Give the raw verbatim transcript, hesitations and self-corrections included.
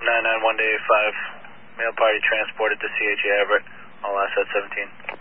nine nine one to eight five. Mail party transported to C H E Everett. All assets seventeen.